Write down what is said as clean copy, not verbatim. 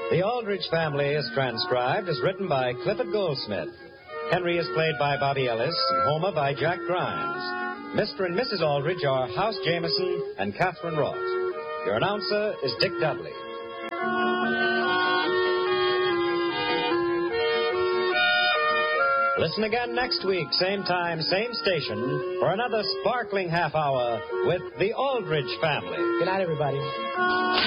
The Aldrich Family is transcribed as written by Clifford Goldsmith. Henry is played by Bobby Ellis and Homer by Jack Grimes. Mr. and Mrs. Aldrich are House Jameson and Catherine Ross. Your announcer is Dick Dudley. Listen again next week, same time, same station, for another sparkling half hour with the Aldrich Family. Good night, everybody.